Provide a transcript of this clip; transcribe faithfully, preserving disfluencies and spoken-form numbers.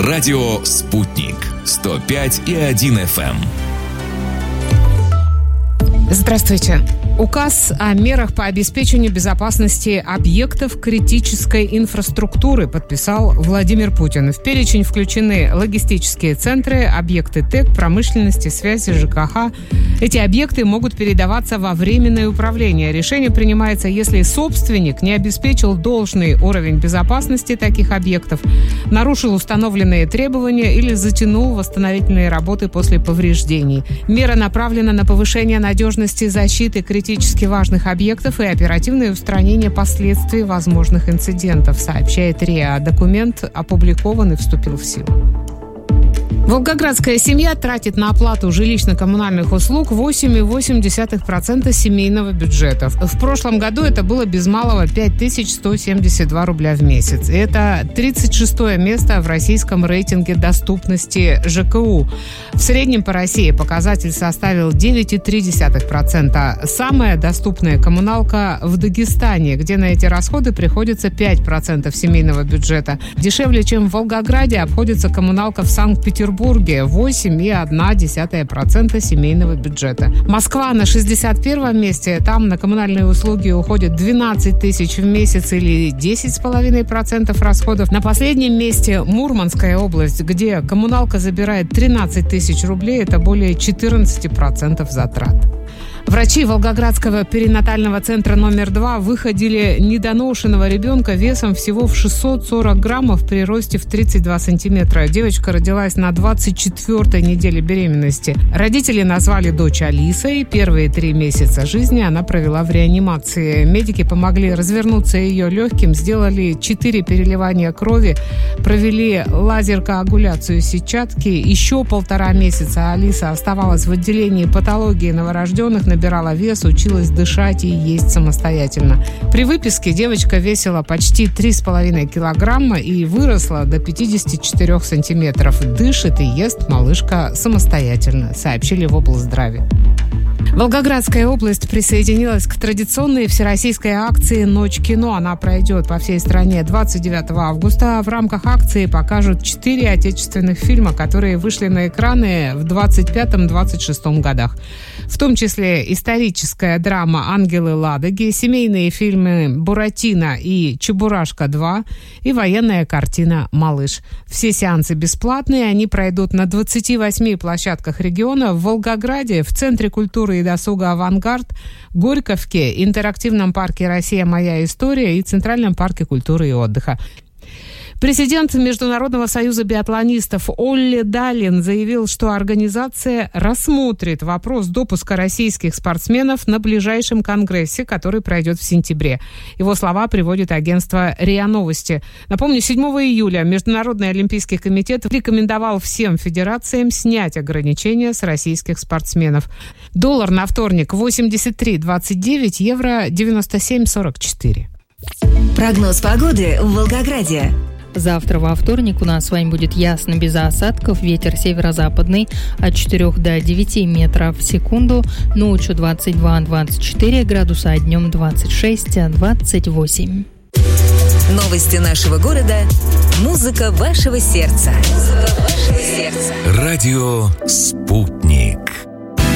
Радио «Спутник». сто пять и один эф эм. Здравствуйте. Указ о мерах по обеспечению безопасности объектов критической инфраструктуры подписал Владимир Путин. В перечень включены логистические центры, объекты ТЭК, промышленности, связи, ЖКХ. Эти объекты могут передаваться во временное управление. Решение принимается, если собственник не обеспечил должный уровень безопасности таких объектов, нарушил установленные требования или затянул восстановительные работы после повреждений. Мера направлена на повышение надежности защиты критических критически важных объектов и оперативное устранение последствий возможных инцидентов, сообщает РИА. Документ опубликован и вступил в силу. Волгоградская семья тратит на оплату жилищно-коммунальных услуг восемь целых восемь десятых процента семейного бюджета. В прошлом году это было без малого пять тысяч сто семьдесят два рубля в месяц. Это тридцать шестое место в российском рейтинге доступности ЖКУ. В среднем по России показатель составил девять целых три десятых процента. Самая доступная коммуналка в Дагестане, где на эти расходы приходится пять процентов семейного бюджета. Дешевле, чем в Волгограде, обходится коммуналка в Санкт-Петербурге. восемь целых одна десятая процента семейного бюджета. Москва на шестьдесят первом месте. Там на коммунальные услуги уходит двенадцать тысяч в месяц или десять целых пять десятых процента расходов. На последнем месте Мурманская область, где коммуналка забирает тринадцать тысяч рублей. Это более четырнадцать процентов затрат. Врачи Волгоградского перинатального центра номер два выходили недоношенного ребенка весом всего в шестьсот сорок граммов при росте в тридцать два сантиметра. Девочка родилась на двадцать четвёртой неделе беременности. Родители назвали дочь Алисой. Первые три месяца жизни она провела в реанимации. Медики помогли развернуться ее легким, сделали четыре переливания крови, провели лазер-коагуляцию сетчатки. Еще полтора месяца Алиса оставалась в отделении патологии новорожденных, набирала вес, училась дышать и есть самостоятельно. При выписке девочка весила почти три с половиной килограмма и выросла до пятьдесят четыре сантиметров. Дышит и ест малышка самостоятельно, сообщили в облздраве. Волгоградская область присоединилась к традиционной всероссийской акции «Ночь кино». Она пройдет по всей стране двадцать девятого августа. В рамках акции покажут четыре отечественных фильма, которые вышли на экраны в двадцать пятом - двадцать шестом годах. В том числе историческая драма «Ангелы Ладоги», семейные фильмы «Буратино» и «Чебурашка два» и военная картина «Малыш». Все сеансы бесплатные, они пройдут на двадцати восьми площадках региона: в Волгограде, в Центре культуры и досуга «Авангард», Горьковке, интерактивном парке «Россия. Моя история» и Центральном парке культуры и отдыха. Президент Международного союза биатлонистов Олли Далин заявил, что организация рассмотрит вопрос допуска российских спортсменов на ближайшем конгрессе, который пройдет в сентябре. Его слова приводит агентство РИА Новости. Напомню, седьмого июля Международный олимпийский комитет рекомендовал всем федерациям снять ограничения с российских спортсменов. Доллар на вторник восемьдесят три двадцать девять, евро девяносто семь сорок четыре. Прогноз погоды в Волгограде. Завтра во вторник у нас с вами будет ясно, без осадков. Ветер северо-западный от четырёх до девяти метров в секунду. Ночью двадцать два - двадцать четыре градуса, а днем двадцать шесть - двадцать восемь. Новости нашего города. Музыка вашего сердца. Музыка вашего сердца. Радио «Спутник».